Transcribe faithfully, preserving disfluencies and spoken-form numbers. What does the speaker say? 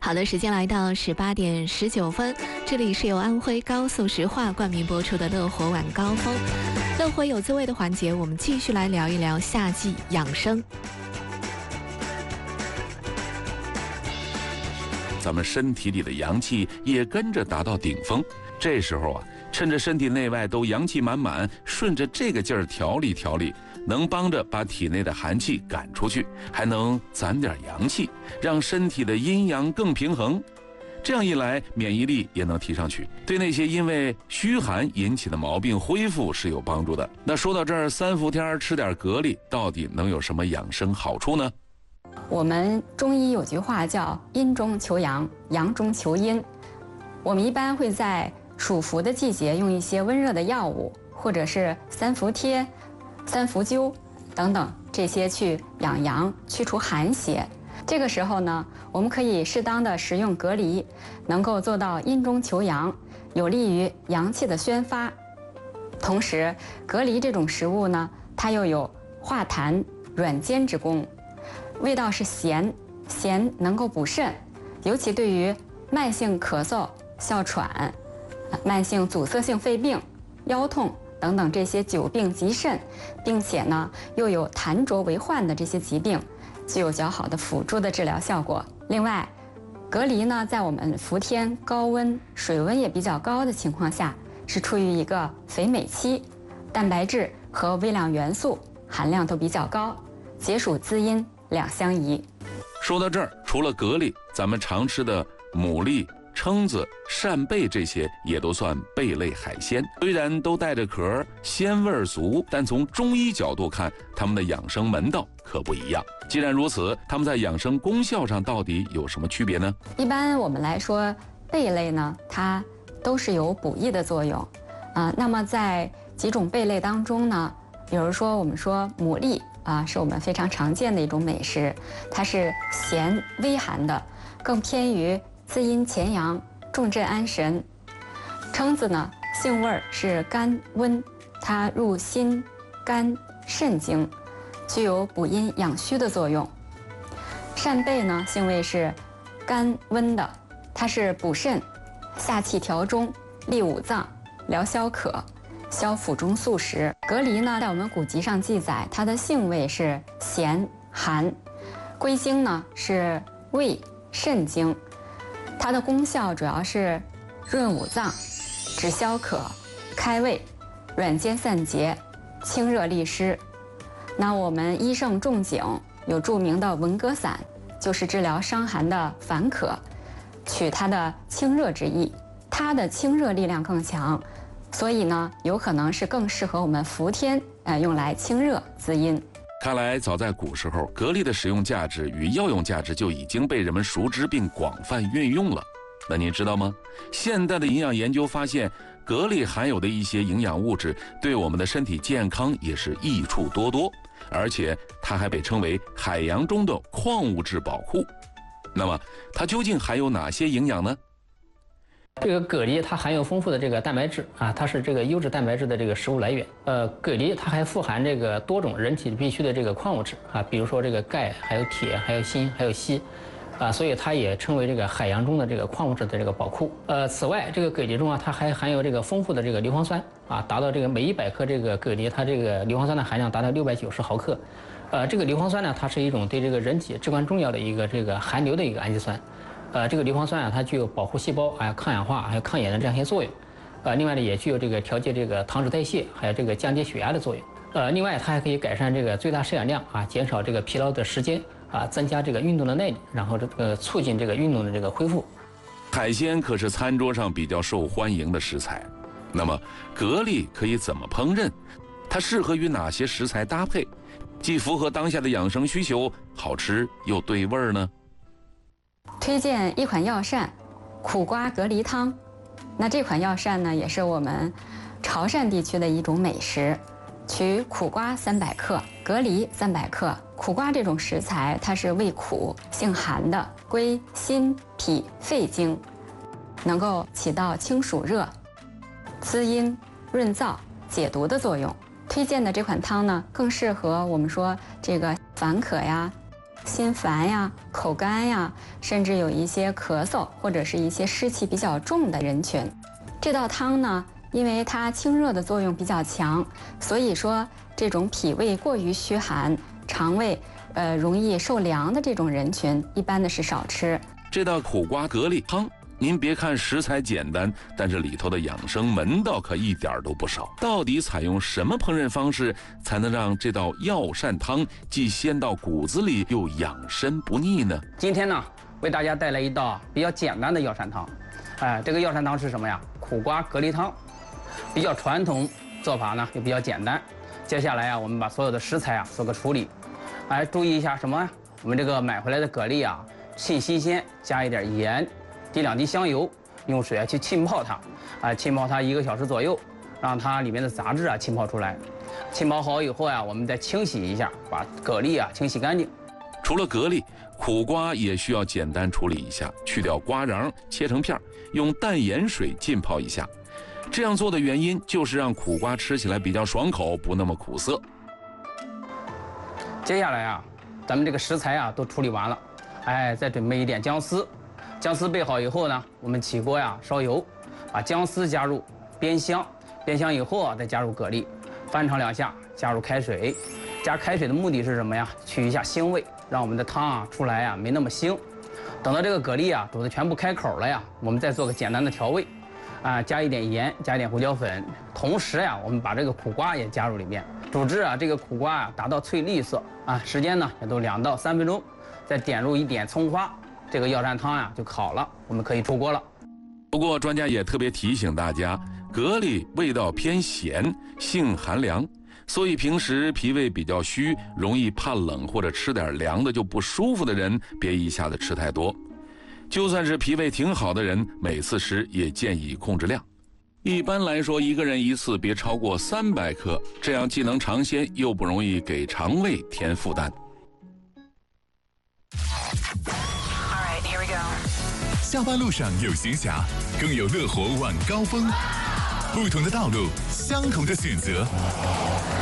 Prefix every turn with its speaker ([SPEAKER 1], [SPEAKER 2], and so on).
[SPEAKER 1] 好的，时间来到十八点十九分，这里是由安徽高速石化冠名播出的乐活晚高峰。乐活有滋味的环节，我们继续来聊一聊夏季养生。
[SPEAKER 2] 咱们身体里的阳气也跟着达到顶峰，这时候啊，趁着身体内外都阳气满满，顺着这个劲儿调理调理，能帮着把体内的寒气赶出去，还能攒点阳气，让身体的阴阳更平衡。这样一来，免疫力也能提上去，对那些因为虚寒引起的毛病恢复是有帮助的。那说到这儿，三伏天吃点蛤蜊，到底能有什么养生好处呢？
[SPEAKER 3] 我们中医有句话叫阴中求阳，阳中求阴。我们一般会在暑伏的季节用一些温热的药物，或者是三伏贴、三伏灸等等这些去养阳，去除寒邪。这个时候呢，我们可以适当的食用蛤蜊，能够做到阴中求阳，有利于阳气的宣发。同时，蛤蜊这种食物呢，它又有化痰软坚之功，味道是咸，咸能够补肾，尤其对于慢性咳嗽、哮喘、慢性阻塞性肺病、腰痛等等这些久病及肾，并且呢又有痰浊为患的这些疾病，具有较好的辅助的治疗效果。另外，蛤蜊呢在我们伏天高温、水温也比较高的情况下，是处于一个肥美期，蛋白质和微量元素含量都比较高，解暑滋阴两相宜。
[SPEAKER 2] 说到这儿，除了蛤蜊，咱们常吃的牡蛎、蛏子、扇贝这些也都算贝类海鲜，虽然都带着壳，鲜味足，但从中医角度看，它们的养生门道可不一样。既然如此，它们在养生功效上到底有什么区别呢？
[SPEAKER 3] 一般我们来说，贝类呢，它都是有补益的作用啊、呃。那么在几种贝类当中呢，比如说我们说牡蛎啊，是我们非常常见的一种美食，它是咸微寒的，更偏于滋阴潜阳、重镇安神。蛏子呢，性味是甘温，它入心、肝、肾经，具有补阴养虚的作用。扇贝呢，性味是甘温的，它是补肾、下气调中、利五脏、疗消渴、消腹中宿食。蛤蜊呢，在我们古籍上记载，它的性味是咸寒，归经呢是胃、肾经。它的功效主要是润五脏、止消渴、开胃、软坚散结、清热利湿。那我们医圣仲景有著名的文蛤散，就是治疗伤寒的烦渴，取它的清热之意。它的清热力量更强，所以呢，有可能是更适合我们伏天，呃，用来清热滋阴。
[SPEAKER 2] 看来，早在古时候，蛤蜊的使用价值与药用价值就已经被人们熟知并广泛运用了。那您知道吗？现代的营养研究发现，蛤蜊含有的一些营养物质对我们的身体健康也是益处多多，而且它还被称为海洋中的矿物质宝库。那么，它究竟含有哪些营养呢？
[SPEAKER 4] 这个蛤蜊它含有丰富的这个蛋白质啊，它是这个优质蛋白质的这个食物来源。呃，蛤蜊它还富含这个多种人体必需的这个矿物质啊，比如说这个钙、还有铁、还有锌、还有硒，啊，所以它也称为这个海洋中的这个矿物质的这个宝库。呃，此外，这个蛤蜊中啊，它还含有这个丰富的这个硫磺酸啊，达到这个每一百克这个蛤蜊，它这个硫磺酸的含量达到六百九十毫克。呃，这个硫磺酸呢，它是一种对这个人体至关重要的一个这个含硫的一个氨基酸。呃，这个硫磺酸啊，它具有保护细胞、还有抗氧化、还有抗炎的这样一些作用。呃，另外呢，也具有这个调节这个糖脂代谢，还有这个降低血压的作用。呃，另外它还可以改善这个最大摄氧量啊，减少这个疲劳的时间啊，增加这个运动的耐力，然后这个促进这个运动的这个恢复。
[SPEAKER 2] 海鲜可是餐桌上比较受欢迎的食材，那么蛤蜊可以怎么烹饪？它适合于哪些食材搭配，既符合当下的养生需求，好吃又对味儿呢？
[SPEAKER 3] 推荐一款药膳，苦瓜蛤蜊汤。那这款药膳呢，也是我们潮汕地区的一种美食。取苦瓜三百克，蛤蜊三百克。苦瓜这种食材，它是味苦、性寒的，归心、脾、肺经，能够起到清暑热、滋阴、润燥、解毒的作用。推荐的这款汤呢，更适合我们说这个烦渴呀、 心烦呀、口干呀，甚至有一些咳嗽或者是一些湿气比较重的人群。这道汤呢，因为它清热的作用比较强，所以说这种脾胃过于虚寒、肠胃呃容易受凉的这种人群，一般的是少吃。
[SPEAKER 2] 这道苦瓜蛤蜊汤，您别看食材简单，但是里头的养生门道可一点都不少。到底采用什么烹饪方式，才能让这道药膳汤既鲜到骨子里，又养生不腻呢？
[SPEAKER 4] 今天呢，为大家带来一道比较简单的药膳汤。哎，这个药膳汤是什么呀？苦瓜蛤蜊汤，比较传统，做法呢也比较简单。接下来啊，我们把所有的食材啊做个处理。哎，注意一下什么呀？我们这个买回来的蛤蜊啊，趁新鲜，加一点盐。滴两滴香油，用水啊去浸泡它，啊浸泡它一个小时左右，让它里面的杂质啊浸泡出来。浸泡好以后啊，我们再清洗一下，把蛤蜊啊清洗干净。
[SPEAKER 2] 除了蛤蜊，苦瓜也需要简单处理一下，去掉瓜瓤，切成片，用淡盐水浸泡一下。这样做的原因就是让苦瓜吃起来比较爽口，不那么苦涩。
[SPEAKER 4] 接下来啊，咱们这个食材啊都处理完了，哎，再准备一点姜丝。姜丝备好以后呢，我们起锅呀烧油，把姜丝加入，煸香，煸香以后啊再加入蛤蜊，翻炒两下，加入开水。加开水的目的是什么呀？去一下腥味，让我们的汤啊出来啊没那么腥。等到这个蛤蜊啊煮的全部开口了呀，我们再做个简单的调味，啊加一点盐，加一点胡椒粉，同时呀我们把这个苦瓜也加入里面，煮至啊这个苦瓜啊达到翠绿色啊，时间呢也都两到三分钟，再点入一点葱花。这个药膳汤呀就好了，我们可以出锅了。
[SPEAKER 2] 不过专家也特别提醒大家，蛤蜊味道偏咸，性寒凉，所以平时脾胃比较虚，容易怕冷或者吃点凉的就不舒服的人，别一下子吃太多。就算是脾胃挺好的人，每次吃也建议控制量。一般来说，一个人一次别超过三百克，这样既能尝鲜，又不容易给肠胃添负担。
[SPEAKER 5] 下班路上有闲暇，更有乐活晚高峰。不同的道路，相同的选择。